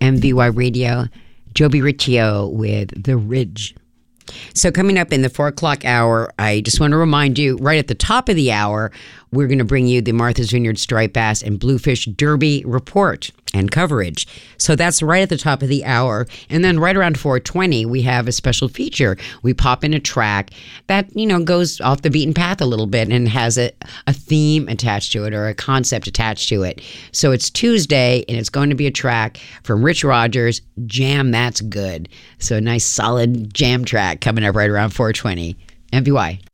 MVY Radio. Joby Riccio with The Ridge. So coming up in the 4 o'clock hour, I just want to remind you, right at the top of the hour, we're going to bring you the Martha's Vineyard Striped Bass and Bluefish Derby report and coverage. So that's right at the top of the hour. And then right around 4:20, we have a special feature. We pop in a track that, goes off the beaten path a little bit and has a theme attached to it or a concept attached to it. So it's Tuesday, and it's going to be a track from Rich Rogers, Jam That's Good. So a nice solid jam track coming up right around 4:20. MVY.